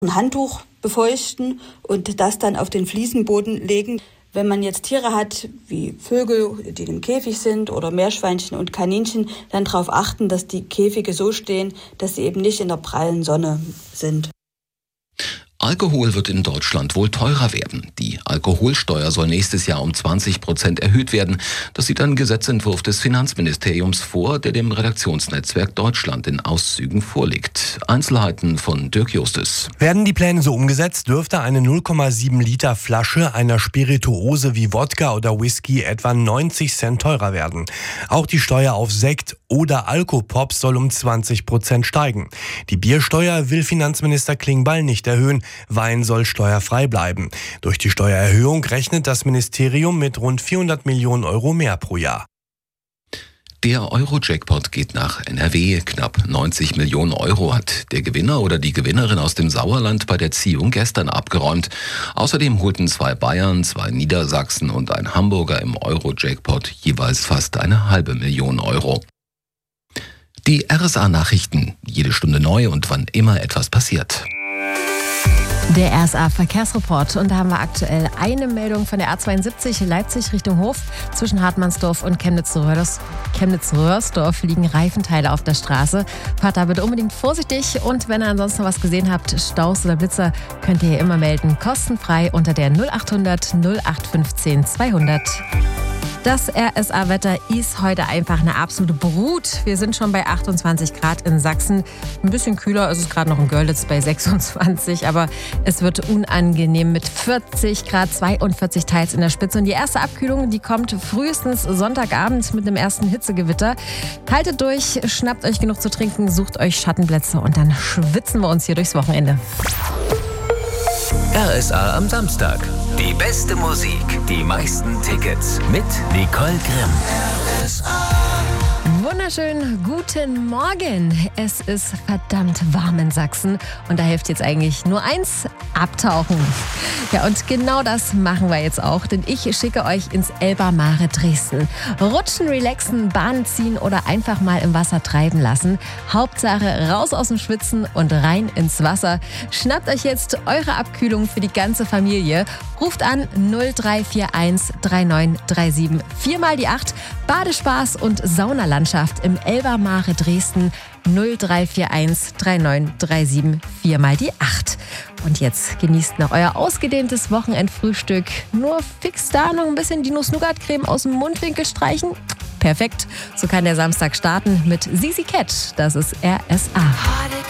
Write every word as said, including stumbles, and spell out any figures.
ein Handtuch befeuchten und das dann auf den Fliesenboden legen. Wenn man jetzt Tiere hat, wie Vögel, die im Käfig sind, oder Meerschweinchen und Kaninchen, dann darauf achten, dass die Käfige so stehen, dass sie eben nicht in der prallen Sonne sind. Alkohol wird in Deutschland wohl teurer werden. Die Alkoholsteuer soll nächstes Jahr um zwanzig Prozent erhöht werden. Das sieht ein Gesetzentwurf des Finanzministeriums vor, der dem Redaktionsnetzwerk Deutschland in Auszügen vorliegt. Einzelheiten von Dirk Justus. Werden die Pläne so umgesetzt, dürfte eine null Komma sieben Liter Flasche einer Spirituose wie Wodka oder Whisky etwa neunzig Cent teurer werden. Auch die Steuer auf Sekt oder Alkopops soll um zwanzig Prozent steigen. Die Biersteuer will Finanzminister Klingbeil nicht erhöhen. Wein soll steuerfrei bleiben. Durch die Steuererhöhung rechnet das Ministerium mit rund vierhundert Millionen Euro mehr pro Jahr. Der Euro-Jackpot geht nach N R W. Knapp neunzig Millionen Euro hat der Gewinner oder die Gewinnerin aus dem Sauerland bei der Ziehung gestern abgeräumt. Außerdem holten zwei Bayern, zwei Niedersachsen und ein Hamburger im Euro-Jackpot jeweils fast eine halbe Million Euro. Die R S A-Nachrichten. Jede Stunde neu und wann immer etwas passiert. Der R S A-Verkehrsreport. Und da haben wir aktuell eine Meldung von der A zweiundsiebzig Leipzig Richtung Hof. Zwischen Hartmannsdorf und Chemnitz-Röhrsdorf liegen Reifenteile auf der Straße. Fahrt da bitte unbedingt vorsichtig. Und wenn ihr ansonsten was gesehen habt, Staus oder Blitzer, könnt ihr immer melden. Kostenfrei unter der null achthundert null acht fünfzehn zweihundert. Das R S A-Wetter ist heute einfach eine absolute Brut. Wir sind schon bei achtundzwanzig Grad in Sachsen. Ein bisschen kühler ist es gerade noch in Görlitz bei sechsundzwanzig. Aber es wird unangenehm mit vierzig Grad, zweiundvierzig teils in der Spitze. Und die erste Abkühlung, die kommt frühestens Sonntagabend mit dem ersten Hitzegewitter. Haltet durch, schnappt euch genug zu trinken, sucht euch Schattenplätze und dann schwitzen wir uns hier durchs Wochenende. R S A am Samstag. Die beste Musik, die meisten Tickets mit Nicole Grimm. R S A. Wunderschönen guten Morgen. Es ist verdammt warm in Sachsen und da hilft jetzt eigentlich nur eins: abtauchen. Ja, und genau das machen wir jetzt auch, denn ich schicke euch ins Elba-Mare Dresden. Rutschen, relaxen, Bahnen ziehen oder einfach mal im Wasser treiben lassen. Hauptsache raus aus dem Schwitzen und rein ins Wasser. Schnappt euch jetzt eure Abkühlung für die ganze Familie. Ruft an null drei vier eins drei neun drei sieben vier mal die acht. Badespaß und Saunalandschaft im Elba-Mare Dresden null drei vier eins drei neun drei sieben vier mal die acht. Und jetzt genießt noch euer ausgedehntes Wochenendfrühstück. Nur fix da noch ein bisschen die Nuss-Nougat-Creme aus dem Mundwinkel streichen. Perfekt, so kann der Samstag starten mit Sisi Cat. Das ist R S A.